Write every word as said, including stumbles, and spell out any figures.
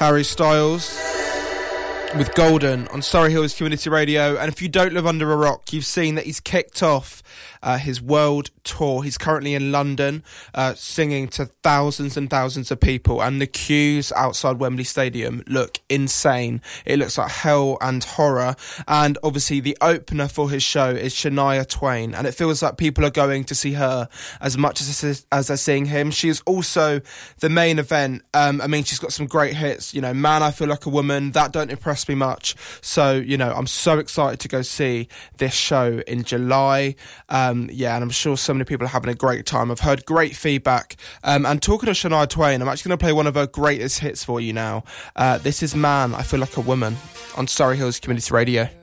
Harry Styles with Golden on Surrey Hills Community Radio. And if you don't live under a rock, you've seen that he's kicked off uh, his world tour. He's currently in London uh, singing to thousands and thousands of people, and the queues outside Wembley Stadium look insane. It looks like hell and horror. And obviously the opener for his show is Shania Twain, and it feels like people are going to see her as much as as they're seeing him. She is also the main event. um, I mean, she's got some great hits, you know, Man, I Feel Like a Woman, that don't impress me much. So, you know, I'm so excited to go see this show in July. Um, yeah, and I'm sure so many people are having a great time. I've heard great feedback. Um, and talking to Shania Twain, I'm actually going to play one of her greatest hits for you now. Uh, this is Man, I Feel Like a Woman on Surrey Hills Community Radio.